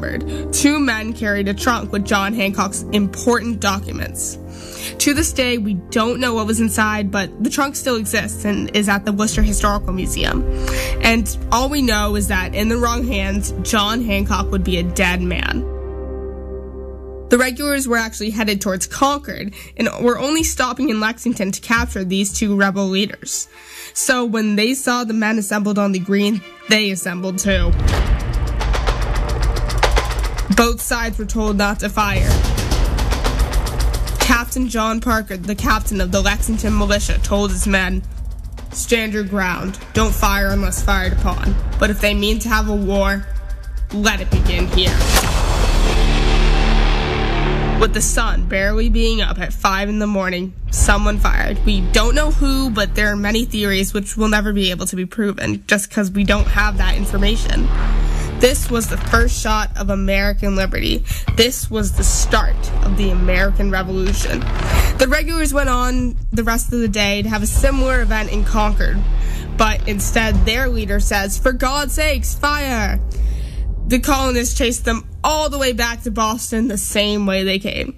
discovered. 2 men carried a trunk with John Hancock's important documents. To this day, we don't know what was inside, but the trunk still exists and is at the Worcester Historical Museum. And all we know is that in the wrong hands, John Hancock would be a dead man. The regulars were actually headed towards Concord and were only stopping in Lexington to capture these 2 rebel leaders. So when they saw the men assembled on the green, they assembled too. Both sides were told not to fire. Captain John Parker, the captain of the Lexington militia, told his men, "Stand your ground. Don't fire unless fired upon. But if they mean to have a war, let it begin here." With the sun barely being up at 5 in the morning, someone fired. We don't know who, but there are many theories which will never be able to be proven, just because we don't have that information. This was the first shot of American liberty. This was the start of the American Revolution. The regulars went on the rest of the day to have a similar event in Concord, but instead their leader says, "For God's sakes, fire!" The colonists chased them all the way back to Boston the same way they came.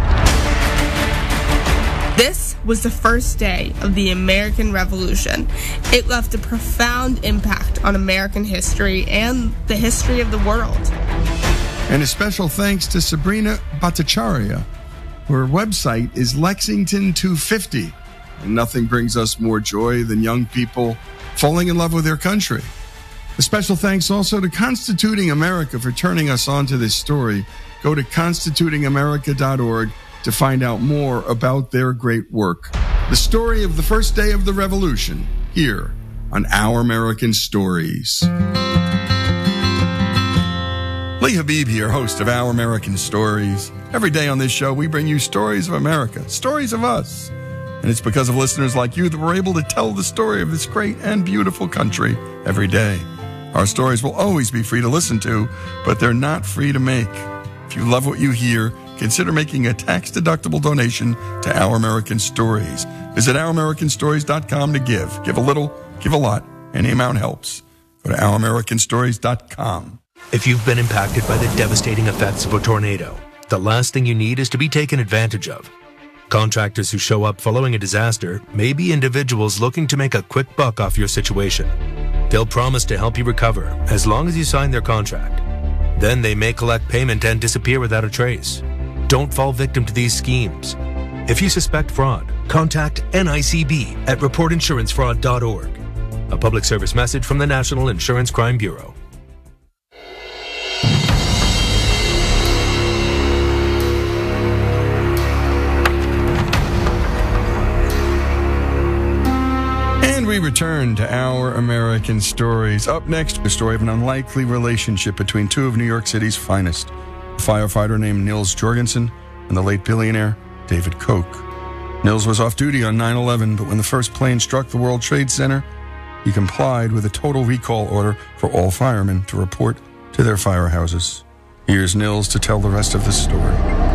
This was the first day of the American Revolution. It left a profound impact on American history and the history of the world. And a special thanks to Sabrina Bhattacharya. Her website is Lexington 250. And nothing brings us more joy than young people falling in love with their country. A special thanks also to Constituting America for turning us on to this story. Go to constitutingamerica.org to find out more about their great work. The story of the first day of the revolution, here on Our American Stories. Lee Habib here, host of Our American Stories. Every day on this show, we bring you stories of America, stories of us. And it's because of listeners like you that we're able to tell the story of this great and beautiful country every day. Our stories will always be free to listen to, but they're not free to make. If you love what you hear, consider making a tax-deductible donation to Our American Stories. Visit OurAmericanStories.com to give. Give a little, give a lot. Any amount helps. Go to OurAmericanStories.com. If you've been impacted by the devastating effects of a tornado, the last thing you need is to be taken advantage of. Contractors who show up following a disaster may be individuals looking to make a quick buck off your situation. They'll promise to help you recover as long as you sign their contract. Then they may collect payment and disappear without a trace. Don't fall victim to these schemes. If you suspect fraud, contact NICB at reportinsurancefraud.org. A public service message from the National Insurance Crime Bureau. And we return to Our American Stories. Up next, the story of an unlikely relationship between 2 of New York City's finest. A firefighter named Nils Jorgensen and the late billionaire David Koch. Nils was off duty on 9/11, but when the first plane struck the World Trade Center, he complied with a total recall order for all firemen to report to their firehouses. Here's Nils to tell the rest of the story.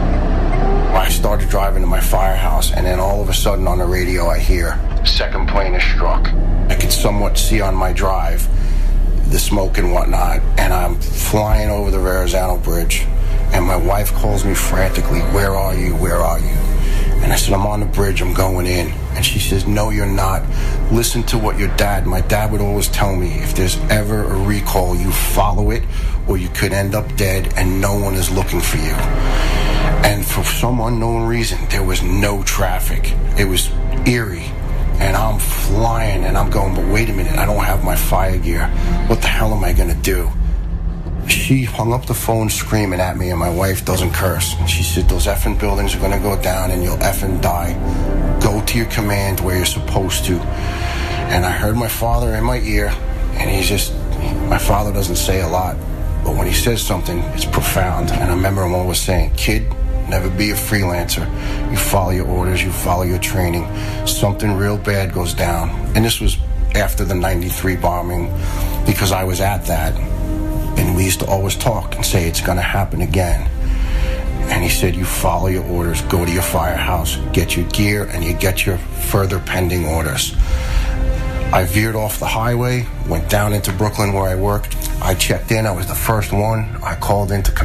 I started driving to my firehouse, and then all of a sudden on the radio I hear, "Second plane is struck." I could somewhat see on my drive the smoke and whatnot, and I'm flying over the Verrazano Bridge, and my wife calls me frantically, "Where are you? Where are you?" And I said, "I'm on the bridge, I'm going in." And she says, "No, you're not. Listen to what my dad would always tell me, if there's ever a recall, you follow it, or you could end up dead and no one is looking for you." And for some unknown reason, there was no traffic. It was eerie. And I'm flying, and I'm going, but wait a minute, I don't have my fire gear. What the hell am I going to do? She hung up the phone screaming at me, and my wife doesn't curse. And she said, "Those effing buildings are going to go down, and you'll effing die. Go to your command where you're supposed to." And I heard my father in my ear, and my father doesn't say a lot, but when he says something, it's profound. And I remember him always saying, "Kid, never be a freelancer. You follow your orders, you follow your training. Something real bad goes down." And this was after the 93 bombing, because I was at that. And we used to always talk and say, "It's going to happen again." And he said, "You follow your orders, go to your firehouse, get your gear, and you get your further pending orders." I veered off the highway, went down into Brooklyn where I worked. I checked in. I was the first one. I called into